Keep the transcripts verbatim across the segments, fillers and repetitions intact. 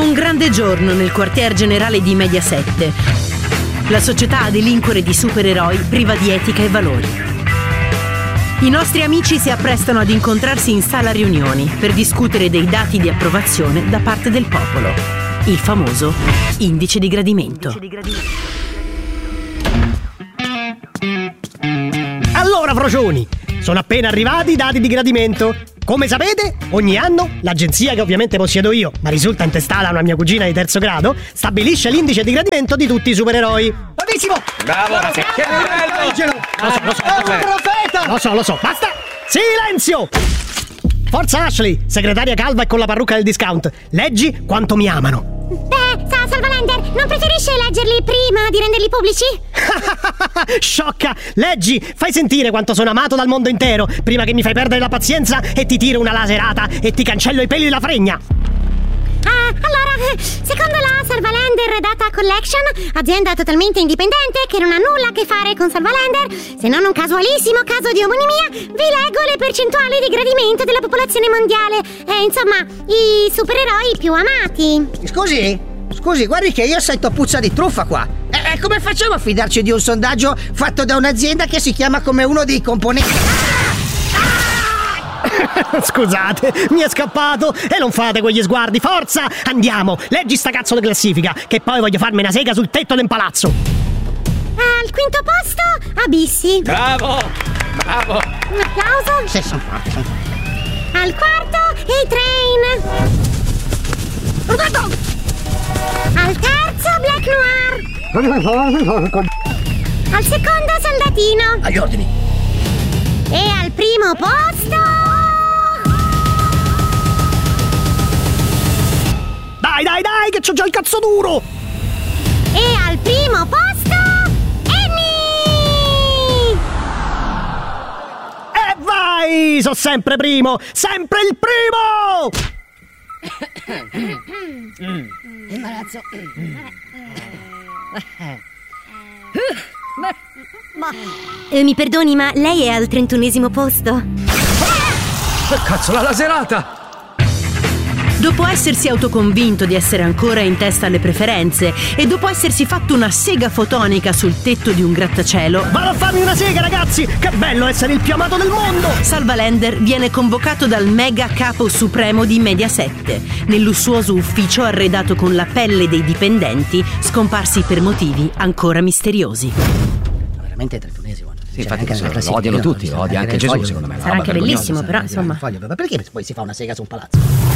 Un grande giorno nel quartier generale di Mediaset. La società a delinquere di supereroi priva di etica e valori. I nostri amici si apprestano ad incontrarsi in sala riunioni per discutere dei dati di approvazione da parte del popolo. Il famoso indice di gradimento. Allora, frocioni, sono appena arrivati i dati di gradimento. Come sapete, ogni anno l'agenzia, che ovviamente possiedo io, ma risulta intestata a una mia cugina di terzo grado, stabilisce l'indice di gradimento di tutti i supereroi. Bravissimo! Bravo! Bravo. Che bello! Lo so, lo so, È un profeta! Lo so, lo so, basta! Silenzio! Forza Ashley, segretaria calva e con la parrucca del discount, leggi quanto mi amano. Beh, sa, Salvalender, non preferisce leggerli prima di renderli pubblici? Sciocca! Leggi! Fai sentire quanto sono amato dal mondo intero prima che mi fai perdere la pazienza e ti tiro una laserata e ti cancello i peli della fregna! Ah, allora, secondo la Salvalender Data Collection, azienda totalmente indipendente che non ha nulla a che fare con Salvalender, se non un casualissimo caso di omonimia, vi leggo le percentuali di gradimento della popolazione mondiale. E insomma, i supereroi più amati. Scusi? Scusi, guardi che io sento puzza di truffa qua. E, e come facciamo a fidarci di un sondaggio fatto da un'azienda che si chiama come uno dei componenti? Scusate, mi è scappato. E non fate quegli sguardi, forza! Andiamo, leggi sta cazzo di classifica, che poi voglio farmi una sega sul tetto del palazzo. Al quinto posto, Abissi. Bravo! Bravo! Un applauso. Sì, sono forte, sono forte. Al quarto, A-Train. Guarda! Al terzo, Black Noir. Al secondo, Soldatino. Agli ordini. E al primo posto... Dai, dai, dai, che c'ho già il cazzo duro! E al primo posto... Annie! E vai! So sempre primo! Sempre il primo! Imbarazzo. Eh, mi perdoni, ma lei è al trentunesimo posto? Cazzo, la laserata! Dopo essersi autoconvinto di essere ancora in testa alle preferenze e dopo essersi fatto una sega fotonica sul tetto di un grattacielo, Vado a farmi una sega, ragazzi! Che bello essere il più amato del mondo! Salvalender viene convocato dal mega capo supremo di Mediaset nel lussuoso ufficio arredato con la pelle dei dipendenti scomparsi per motivi ancora misteriosi. Veramente trentunesimo. Sì, infatti lo odiano tutti, lo odia anche Gesù, secondo me. Sarà anche bellissimo, però insomma. Ma perché poi si fa una sega su un palazzo?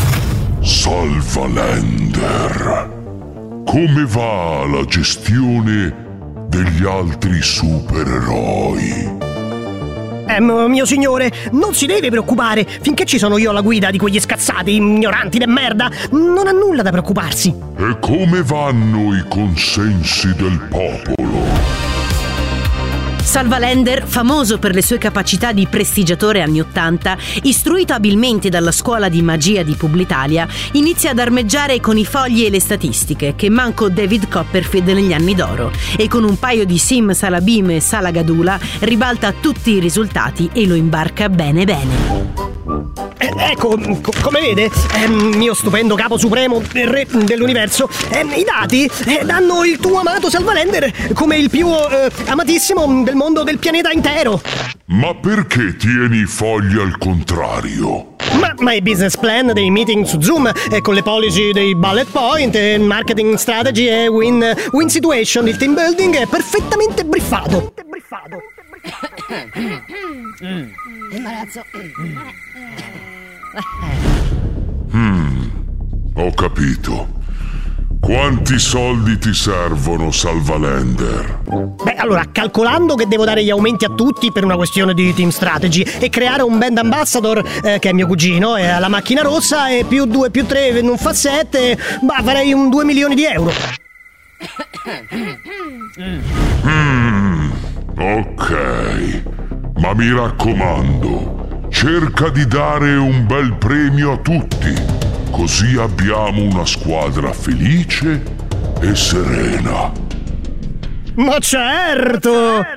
Salvalender, come va la gestione degli altri supereroi? Eh, mio signore, non si deve preoccupare. Finché ci sono io alla guida di quegli scazzati ignoranti de merda, non ha nulla da preoccuparsi. E come vanno i consensi del popolo? Salvalender, famoso per le sue capacità di prestigiatore anni ottanta, istruito abilmente dalla scuola di magia di Publitalia, inizia ad armeggiare con i fogli e le statistiche che manco David Copperfield negli anni d'oro e con un paio di Sim Salabim e Salagadula ribalta tutti i risultati e lo imbarca bene bene. Eh, ecco, co- come vede, eh, mio stupendo capo supremo, il re dell'universo, eh, i dati eh, danno il tuo amato Salvalender come il più eh, amatissimo del mondo del pianeta intero. Ma perché tieni i fogli al contrario? Ma, ma i business plan dei meeting su Zoom, eh, con le policy dei bullet point, eh, marketing strategy e win, win situation, il team building è perfettamente briffato. Briffato. Imbarazzo. Hmm, ho capito. Quanti soldi ti servono, Salvalender? Beh, allora, calcolando che devo dare gli aumenti a tutti per una questione di team strategy e creare un brand ambassador, eh, che è mio cugino, e la macchina rossa, e più due più tre non fa sette, bah, farei un due milioni di euro. Hmm, ok. Ma mi raccomando, cerca di dare un bel premio a tutti, così abbiamo una squadra felice e serena. Ma certo!